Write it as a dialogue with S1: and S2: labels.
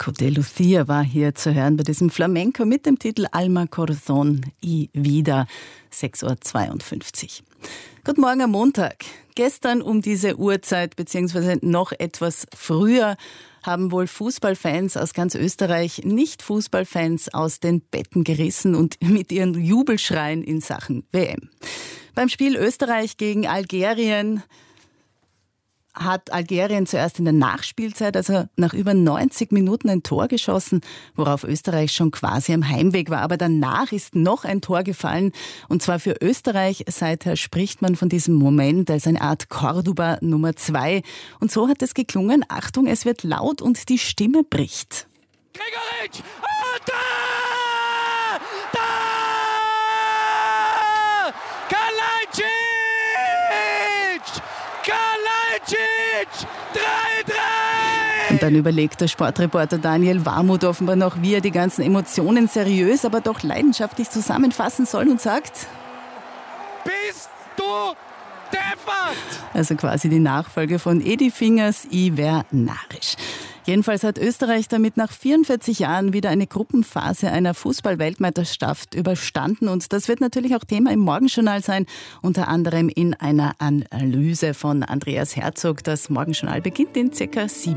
S1: Paco de Lucia war hier zu hören bei diesem Flamenco mit dem Titel Alma Corazón y Vida, 6.52 Uhr. Guten Morgen am Montag. Gestern um diese Uhrzeit, beziehungsweise noch etwas früher, haben wohl Fußballfans aus ganz Österreich Nicht-Fußballfans aus den Betten gerissen und mit ihren Jubelschreien in Sachen WM. Beim Spiel Österreich gegen Algerien hat Algerien zuerst in der Nachspielzeit, also nach über 90 Minuten, ein Tor geschossen, worauf Österreich schon quasi am Heimweg war. Aber danach ist noch ein Tor gefallen, und zwar für Österreich. Seither spricht man von diesem Moment als eine Art Cordoba Nummer 2. Und so hat es geklungen. Achtung, es wird laut und die Stimme bricht.
S2: Gregoritsch! Oh, da! Da! Kalajdzic! Kalajdzic! 3-3!
S1: Und dann überlegt der Sportreporter Daniel Warmuth offenbar noch, wie er die ganzen Emotionen seriös, aber doch leidenschaftlich zusammenfassen soll und sagt:
S2: Bist du deppert!
S1: Also quasi die Nachfolge von Edi Fingers, I wär narrisch. Jedenfalls hat Österreich damit nach 44 Jahren wieder eine Gruppenphase einer Fußball-Weltmeisterschaft überstanden. Und das wird natürlich auch Thema im Morgenjournal sein, unter anderem in einer Analyse von Andreas Herzog. Das Morgenjournal beginnt in ca. 7